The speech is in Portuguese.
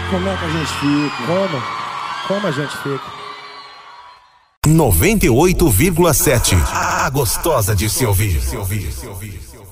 Como é que a gente fica? Como a gente fica? 98,7. A gostosa de se ouvir.